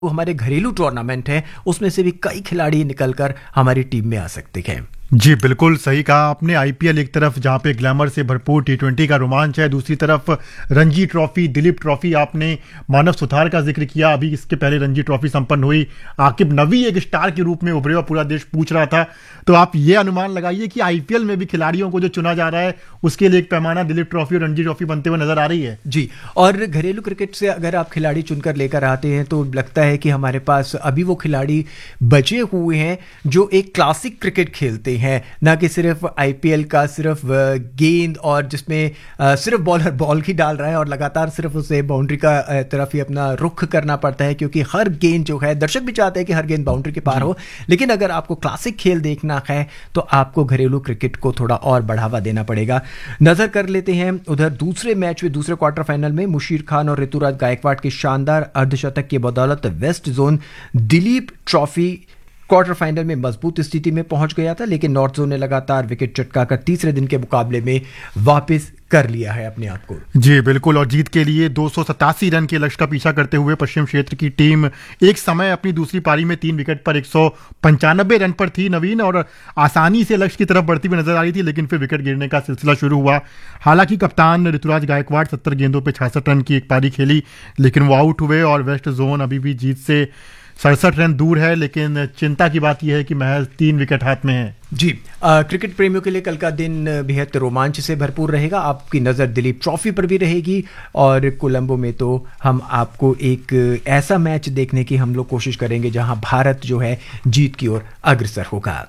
वो हमारे घरेलू टूर्नामेंट है उसमें से भी कई खिलाड़ी निकलकर हमारी टीम में आ सकते हैं। जी बिल्कुल सही कहा आपने। आईपीएल एक तरफ जहां पे ग्लैमर से भरपूर टी20 का रोमांच है, दूसरी तरफ रणजी ट्रॉफी, दिलीप ट्रॉफी, आपने मानव सुथार का जिक्र किया, अभी इसके पहले रणजी ट्रॉफी संपन्न हुई, आकिब नवी एक स्टार के रूप में उभरे और पूरा देश पूछ रहा था। तो आप ये अनुमान लगाइए कि आईपीएल में भी खिलाड़ियों को जो चुना जा रहा है उसके लिए एक पैमाना दिलीप ट्रॉफी और रणजी ट्रॉफी बनते हुए नजर आ रही है। जी, और घरेलू क्रिकेट से अगर आप खिलाड़ी चुनकर लेकर आते हैं तो लगता है कि हमारे पास अभी वो खिलाड़ी बचे हुए हैं जो एक क्लासिक क्रिकेट खेलते हैं, ना कि सिर्फ आईपीएल का सिर्फ गेंद और जिसमें सिर्फ बॉलर बॉल ही डाल रहा है और लगातार सिर्फ उसे बाउंड्री का तरफ ही अपना रुख करना पड़ता है, क्योंकि हर गेंद जो है दर्शक भी चाहते हैं कि हर गेंद बाउंड्री के पार हो। लेकिन अगर आपको क्लासिक खेल देखना है तो आपको घरेलू क्रिकेट को थोड़ा और बढ़ावा देना पड़ेगा। नजर कर लेते हैं उधर दूसरे मैच में, दूसरे क्वार्टर फाइनल में मुशीर खान और ऋतुराज गायकवाड़ के शानदार अर्धशतक की बदौलत west zone Dilip trophy quarter final में मजबूत स्थिति में पहुंच गया था, लेकिन नॉर्थ जोन ने लगातार विकेट चटकाकर तीसरे दिन के मुकाबले में वापस कर लिया है अपने आप को। जी बिल्कुल, और जीत के लिए 287 रन के लक्ष्य का पीछा करते हुए पश्चिम क्षेत्र की टीम एक समय अपनी दूसरी पारी में 3 विकेट पर 195 रन पर थी नवीन, और आसानी से लक्ष्य की तरफ बढ़ती हुई नजर आ रही थी, लेकिन फिर विकेट गिरने का सिलसिला शुरू हुआ। हालांकि कप्तान ऋतुराज गायकवाड़ 70 गेंदों पर 66 रन की एक पारी खेली, लेकिन वो आउट हुए और वेस्ट जोन अभी भी जीत से 67 रन दूर है। लेकिन चिंता की बात यह है कि महज 3 विकेट हाथ में है। जी, क्रिकेट प्रेमियों के लिए कल का दिन बेहद रोमांच से भरपूर रहेगा। आपकी नज़र दिलीप ट्रॉफी पर भी रहेगी और कोलंबो में तो हम आपको एक ऐसा मैच देखने की हम लोग कोशिश करेंगे जहां भारत जो है जीत की ओर अग्रसर होगा।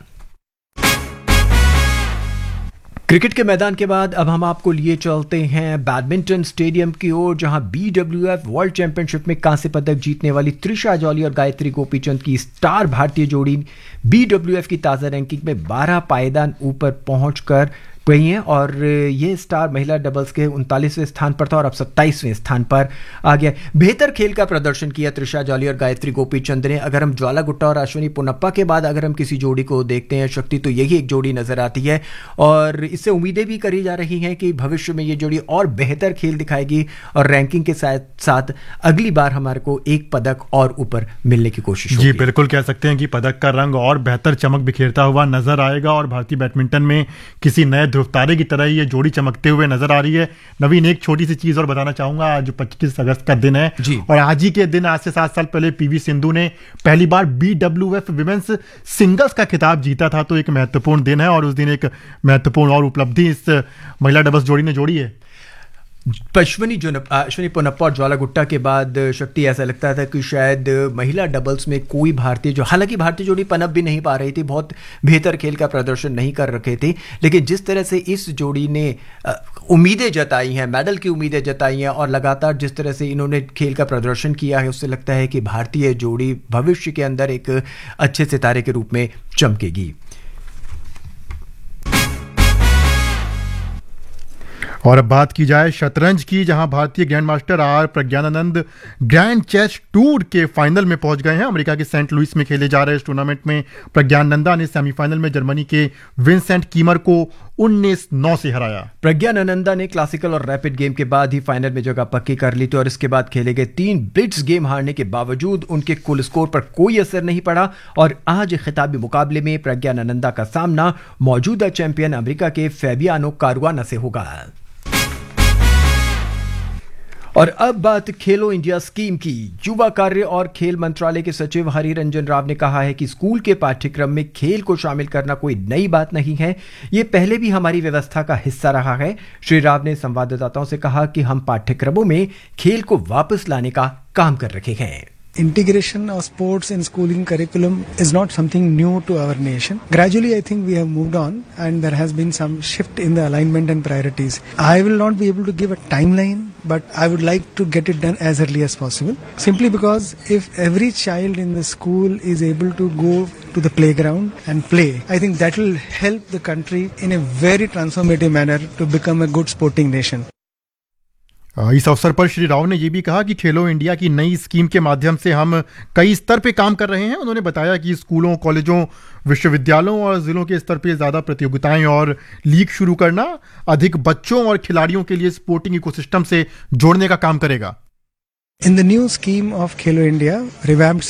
क्रिकेट के मैदान के बाद अब हम आपको लिए चलते हैं बैडमिंटन स्टेडियम की ओर, जहां बीडब्ल्यूएफ वर्ल्ड चैंपियनशिप में कांस्य पदक जीतने वाली त्रिशा जॉली और गायत्री गोपीचंद की स्टार भारतीय जोड़ी बीडब्ल्यूएफ की ताज़ा रैंकिंग में 12 पायदान ऊपर पहुंचकर गई हैं और ये स्टार महिला डबल्स के 39वें स्थान पर था और अब 27वें स्थान पर आ गया। बेहतर खेल का प्रदर्शन किया त्रिशा जॉली और गायत्री गोपीचंद ने। अगर हम ज्वाला गुट्टा और अश्विनी पोनप्पा के बाद अगर हम किसी जोड़ी को देखते हैं शक्ति, तो यही एक जोड़ी नजर आती है और इससे उम्मीदें भी करी जा रही हैं कि भविष्य में ये जोड़ी और बेहतर खेल दिखाएगी और रैंकिंग के साथ साथ अगली बार हमारे को एक पदक और ऊपर मिलने की कोशिश होगी। जी बिल्कुल, कह सकते हैं कि पदक का रंग और बेहतर चमक बिखेरता हुआ नजर आएगा और भारतीय बैडमिंटन में किसी नए ध्रुव तारे की तरह ये जोड़ी चमकते हुए नजर आ रही है। नवीन, एक छोटी सी चीज और बताना चाहूंगा, आज 25 अगस्त का दिन है और आज ही के दिन, आज से 7 साल पहले पीवी सिंधु ने पहली बार बीडब्ल्यूएफ विमेंस सिंगल्स का खिताब जीता था। तो एक महत्वपूर्ण दिन है और उस दिन एक महत्वपूर्ण और उपलब्धि इस महिला डबल्स जोड़ी ने जोड़ी है। अश्विनी पोनप्पा और ज्वाला गुट्टा के बाद शक्ति ऐसा लगता था कि शायद महिला डबल्स में कोई भारतीय, जो हालांकि भारतीय जोड़ी पनप भी नहीं पा रही थी, बहुत बेहतर खेल का प्रदर्शन नहीं कर रखे थे, लेकिन जिस तरह से इस जोड़ी ने उम्मीदें जताई हैं, मेडल की उम्मीदें जताई हैं और लगातार जिस तरह से इन्होंने खेल का प्रदर्शन किया है, उससे लगता है कि भारतीय जोड़ी भविष्य के अंदर एक अच्छे सितारे के रूप में चमकेगी। और अब बात की जाए शतरंज की, जहां भारतीय grand master are Praggnanandhaa grand chess tour के फाइनल में पहुंच गए हैं। अमेरिका के सेंट लुइस में खेले जा रहे इस टूर्नामेंट में प्रज्ञानंदा ने सेमीफाइनल में जर्मनी के विंसेंट कीमर को 19-9 से हराया। प्रज्ञानंदा ने क्लासिकल और रैपिड गेम के बाद ही फाइनल में जगह पक्की कर ली थी और इसके बाद खेले गए 3 ब्लिट्ज गेम हारने के बावजूद उनके कुल स्कोर पर कोई असर नहीं पड़ा और आज खिताबी मुकाबले में प्रज्ञानंदा का सामना मौजूदा चैंपियन अमेरिका के फैबियानो कारुआना से होगा। और अब बात खेलो इंडिया स्कीम की। युवा कार्य और खेल मंत्रालय के सचिव हरिरंजन राव ने कहा है कि स्कूल के पाठ्यक्रम में खेल को शामिल करना कोई नई बात नहीं है, ये पहले भी हमारी व्यवस्था का हिस्सा रहा है। श्री राव ने संवाददाताओं से कहा कि हम पाठ्यक्रमों में खेल को वापस लाने का काम कर रहे हैं। Integration of sports in schooling curriculum is not something new to our nation. Gradually, I think we have moved on and there has been some shift in the alignment and priorities. I will not be able to give a timeline, but I would like to get it done as early as possible. Simply because if every child in the school is able to go to the playground and play, I think that will help the country in a very transformative manner to become a good sporting nation. इस अवसर पर श्री राव ने यह भी कहा कि खेलो India की नई स्कीम के माध्यम से हम कई स्तर पे काम कर रहे हैं। उन्होंने बताया कि स्कूलों, कॉलेजों, विश्वविद्यालयों और जिलों के स्तर पे ज़्यादा प्रतियोगिताएं और लीग शुरू करना अधिक बच्चों और खिलाड़ियों के लिए स्पोर्टिंग इकोसिस्टम से जोड़ने का काम करेगा। In the new scheme of Khelo India, revamped